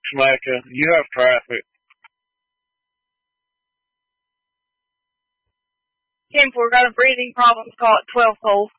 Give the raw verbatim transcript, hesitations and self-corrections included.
smack you. You have traffic. ten four, got a breathing problem, call it twelve fold.